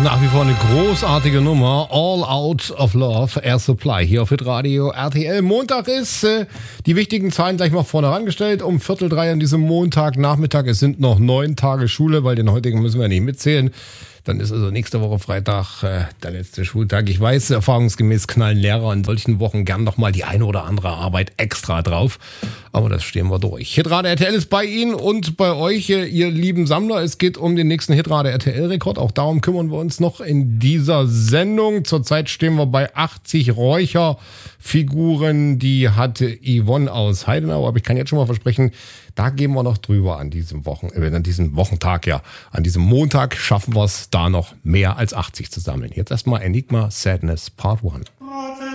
Nach wie vor eine großartige Nummer. All Out of Love, Air Supply hier auf Hitradio RTL. Montag ist, die wichtigen Zahlen gleich mal vorne herangestellt. Um 2:45 an diesem Montagnachmittag. Es sind noch 9 Tage Schule, weil den heutigen müssen wir nicht mitzählen. Dann ist also nächste Woche Freitag der letzte Schultag. Ich weiß, erfahrungsgemäß knallen Lehrer in solchen Wochen gern nochmal die eine oder andere Arbeit extra drauf. Aber das stehen wir durch. Hitradio RTL ist bei Ihnen und bei euch, ihr lieben Sammler. Es geht um den nächsten Hitradio RTL-Rekord. Auch darum kümmern wir uns noch in dieser Sendung. Zurzeit stehen wir bei 80 Räucherfiguren. Die hatte Yvonne aus Heidenau. Aber ich kann jetzt schon mal versprechen, da gehen wir noch drüber an diesem Wochentag, ja. An diesem Montag schaffen wir es, da noch mehr als 80 zu sammeln. Jetzt erstmal Enigma Sadness Part 1.